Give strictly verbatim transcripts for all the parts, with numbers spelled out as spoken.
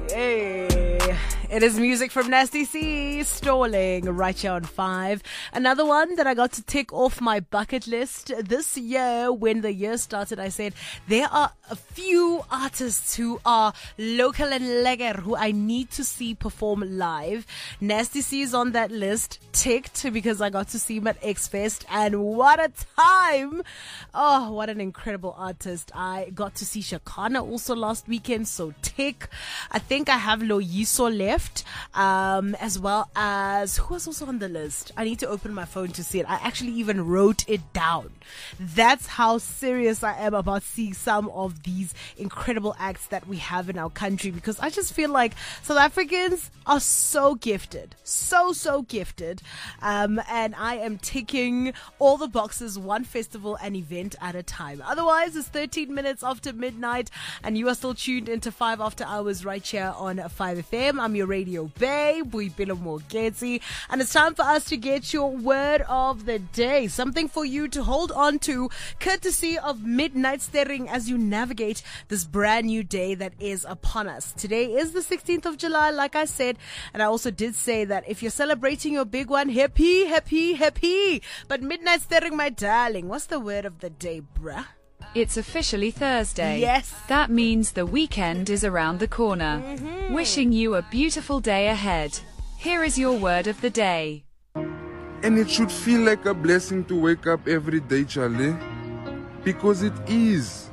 Hey, it is music from Nasty C, Stalling, right here on five. Another one that I got to tick off my bucket list this year. When the year started, I said there are a few artists who are local and lekker who I need to see perform live. Nasty C is on that list, ticked, because I got to see him at X Fest, and what a time! Oh, what an incredible artist. I got to see Shakana also last weekend, so tick. I think I have Loyiso left, um, as well as, who was also on the list? I need to open my phone to see it. I actually even wrote it down. That's how serious I am about seeing some of these incredible acts that we have in our country, because I just feel like South Africans are so gifted, so, so gifted. Um, and I am ticking all the boxes, one festival and event at a time. Otherwise, it's thirteen minutes after midnight, and you are still tuned into five After Hours right here on five F M. I'm your radio babe, Boipelo Mogezi, and it's time for us to get your word of the day. Something for you to hold on to, courtesy of Midnight Staring, as you navigate this brand new day that is upon us. Today is the sixteenth of July, like I said, and I also did say that if you're celebrating your big one, happy, happy, happy. But Midnight Staring, my darling, what's the word of the day, bruh? It's officially Thursday. Yes. That means the weekend is around the corner. Mm-hmm. Wishing you a beautiful day ahead. Here is your word of the day. And it should feel like a blessing to wake up every day, Charlie. Because it is.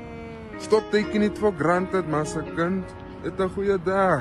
Stop taking it for granted, Masakan. Het 'n goeie dag.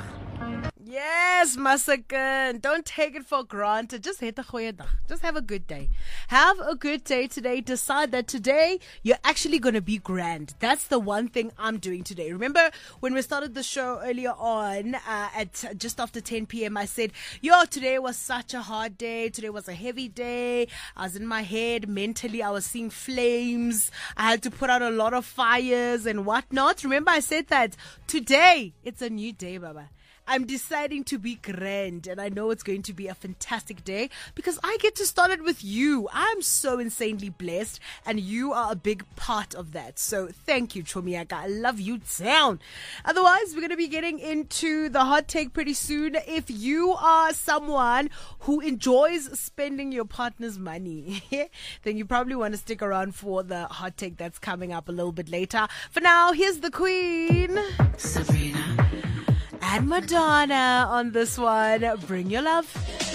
Yes, Masakan. Don't take it for granted. Just hit a goeie dag. Just have a good day. Have a good day today. Decide that today you're actually going to be grand. That's the one thing I'm doing today. Remember when we started the show earlier on uh, at just after ten p.m. I said, yo, today was such a hard day. Today was a heavy day. I was in my head. Mentally, I was seeing flames. I had to put out a lot of fires and whatnot. Remember I said that today it's a new day, Baba. I'm deciding to be grand, and I know it's going to be a fantastic day because I get to start it with you. I'm so insanely blessed, and you are a big part of that. So thank you, Chomiaka. I love you down. Otherwise, we're going to be getting into the hot take pretty soon. If you are someone who enjoys spending your partner's money, then you probably want to stick around for the hot take that's coming up a little bit later. For now, here's the queen, Sabrina and Madonna on this one. Bring your love.